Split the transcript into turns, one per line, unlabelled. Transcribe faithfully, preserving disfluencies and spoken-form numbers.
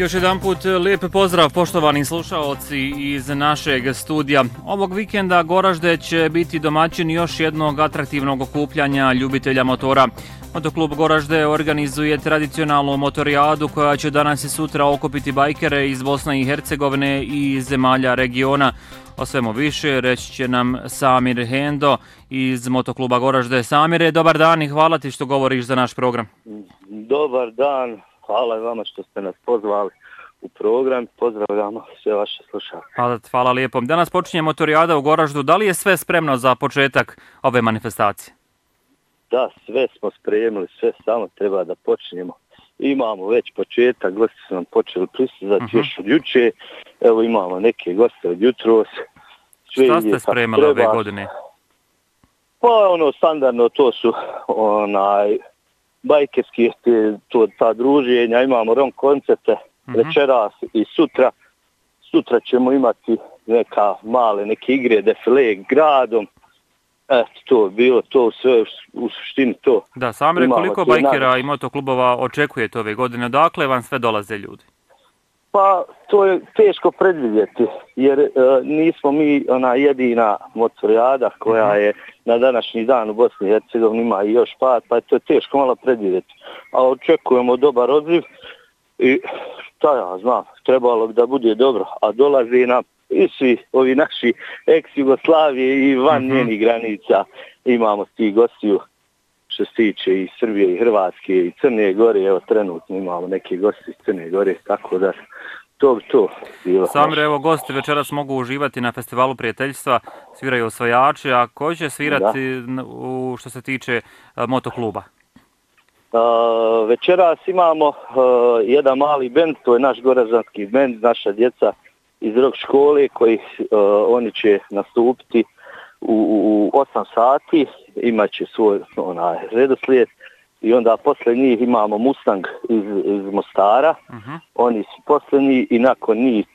Još jedan put lijep pozdrav poštovani slušaoci iz našeg studija. Ovog vikenda Goražde će biti domaćin još jednog atraktivnog okupljanja ljubitelja motora. Motoklub Goražde organizuje tradicionalnu motorijadu koja će danas i sutra okupiti bajkere iz Bosne i Hercegovine i zemalja regiona. O svemu više reći će nam Samir Hendo iz Motokluba Goražde. Samire, dobar dan i hvala ti što govoriš za naš program.
Dobar dan, hvala vama što ste nas pozvali u program. Pozdravljamo sve vaše slušalce.
Hvala, hvala lijepo. Danas počinje motorijada u Goraždu. Da li je sve spremno za početak ove manifestacije?
Da, sve smo spremili, sve samo treba da počinjemo. Imamo već početak, gosti su nam počeli pristizati uh-huh. još od juče. Evo imamo neke goste od jutros.
Sve šta ste spremali ove godine?
Pa ono standardno, to su onaj bajkerski, to, ta druženja, imamo rom koncerte uh-huh. večeras i sutra. Sutra ćemo imati neka male, neke igre, defile gradom. Eto, to je bilo to sve u suštini to.
Da, Samire, koliko bajkera i motoklubova očekujete ove godine? Odakle vam sve dolaze ljudi?
Pa, to je teško predvidjeti, jer e, nismo mi ona jedina motorijada koja je na današnji dan u Bosni i Hercegovini, ima i još par, pa to je teško malo predvidjeti. A očekujemo dobar odziv i šta ja znam, trebalo bi da bude dobro, a dolazi nam i svi ovi naši ex-Jugoslavije i van mm-hmm. njenih granica. Imamo ti gostiju što se tiče i Srbije i Hrvatske i Crne Gore. Evo trenutno imamo neke gosti iz Crne Gore, tako da to bi to bilo.
Samire, evo gosti večeras mogu uživati na festivalu prijateljstva, sviraju osvajači, a ko će svirati u, što se tiče uh, motokluba?
Uh, večeras imamo uh, jedan mali bend, to je naš goraždanski bend, naša djeca iz rock škole koji uh, oni će nastupiti u, u osam sati, imaće svoj onaj redoslijed i onda posle njih imamo Mustang iz, iz Mostara, uh-huh. oni su posljednji i nakon njih